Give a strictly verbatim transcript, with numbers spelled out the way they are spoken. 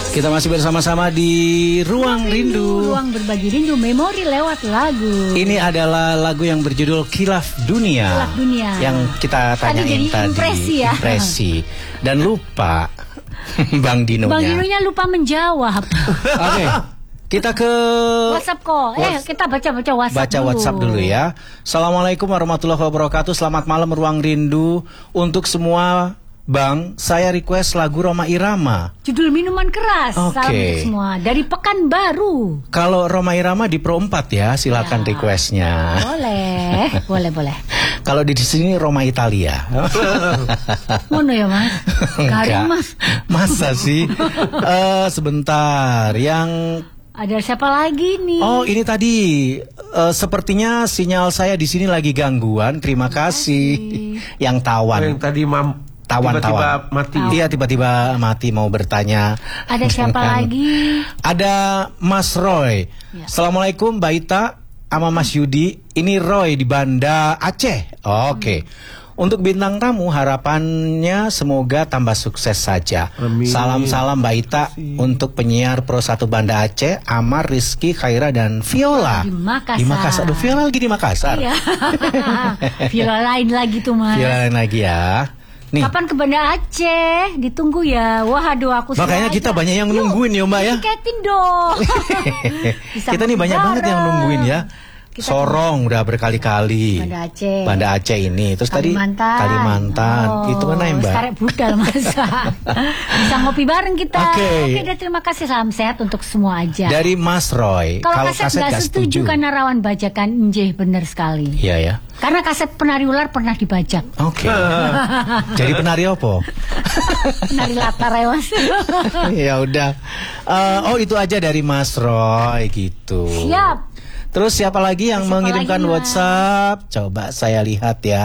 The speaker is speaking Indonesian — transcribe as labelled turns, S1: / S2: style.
S1: Kita masih bersama-sama di Ruang Rindu.
S2: Ruang berbagi rindu, memori lewat lagu.
S1: Ini adalah lagu yang berjudul Khilaf Dunia.
S2: Khilaf Dunia.
S1: Yang kita tanyain
S2: tadi.
S1: tadi.
S2: Impresi ya.
S1: Impresi. Dan lupa Bang Dinonya.
S2: Bang Dinonya lupa menjawab.
S1: Oke. Okay. Kita ke
S2: WhatsApp kok. Eh, kita baca-baca WhatsApp
S1: Baca
S2: dulu.
S1: WhatsApp dulu ya. Assalamualaikum warahmatullahi wabarakatuh. Selamat malam Ruang Rindu. Untuk semua Bang, saya request lagu Rhoma Irama.
S2: Judul Minuman Keras.
S1: Oke.
S2: Salam untuk semua. Dari Pekanbaru.
S1: Kalau Rhoma Irama di Pro empat ya, silakan
S2: Ya.
S1: requestnya.
S2: Boleh, boleh, boleh.
S1: Kalau di sini Rhoma Italia.
S2: Ngono ya Mas? Garing Mas.
S1: Masa sih? Eh, sebentar, yang
S2: Ada siapa lagi nih?
S1: Oh, ini tadi uh, sepertinya sinyal saya di sini lagi gangguan. Terima kasih. Yang tawan.
S3: Yang tadi mam
S1: Tawan,
S3: tiba-tiba
S1: tawan.
S3: mati.
S1: Iya, tiba-tiba mati mau bertanya.
S2: Ada siapa lagi?
S1: Ada Mas Roy.
S2: Ya.
S1: Assalamualaikum Mbak Ita sama Mas Yudi. Ini Roy di Banda Aceh. Oh, Oke. Okay.
S2: Hmm.
S1: Untuk bintang tamu harapannya semoga tambah sukses saja.
S3: Amin.
S1: Salam-salam Mbak Ita untuk penyiar Pro satu Banda Aceh, Amar, Rizky, Khaira dan Viola.
S2: Di Makassar.
S1: Di Makassar. Aduh, Viola lagi di Makassar.
S2: Iya. Viola lain lagi tuh Mas.
S1: Viola lain lagi ya. Nih.
S2: Kapan ke Banda Aceh? Ditunggu ya. Wah, aduh aku
S1: Makanya
S2: sengaja.
S1: kita banyak yang
S2: Yuk,
S1: nungguin ya Mbak ya.
S2: tiketin dong. Bisa
S1: Kita nih banyak
S2: bareng.
S1: banget yang nungguin ya.
S2: Kita
S1: Sorong udah berkali-kali.
S2: Banda Aceh.
S1: Banda Aceh ini. Terus
S2: Kalimantan.
S1: tadi Kalimantan.
S2: Oh,
S1: Itu mana ya Mbak?
S2: Sekarang budal masa. Bisa ngopi bareng kita.
S1: Oke.
S2: Oke, dan terima kasih, salam sehat untuk semua aja.
S1: Dari Mas Roy.
S2: Kalau kaset nggak setuju karena rawan bajakan, njeh bener sekali.
S1: Iya ya.
S2: Karena kaset penari ular pernah dibajak.
S1: Oke. Jadi penari apa?
S2: Penari latar ya Mas.
S1: Ya udah. Uh, oh itu aja dari Mas Roy gitu.
S2: Siap.
S1: Terus siapa lagi yang
S2: Siapa
S1: mengirimkan
S2: lagi, Mas?
S1: WhatsApp? Coba saya lihat ya.